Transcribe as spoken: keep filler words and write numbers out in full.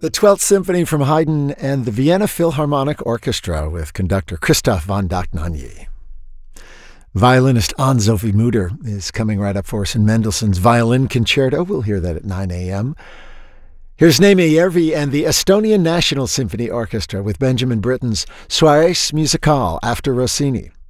The Twelfth Symphony from Haydn and the Vienna Philharmonic Orchestra with conductor Christoph von Dohnanyi. Violinist Anne-Sophie Mutter is coming right up for us in Mendelssohn's Violin Concerto. We'll hear that at nine a.m. Here's Neeme Järvi and the Estonian National Symphony Orchestra with Benjamin Britten's Soirées Musicales after Rossini.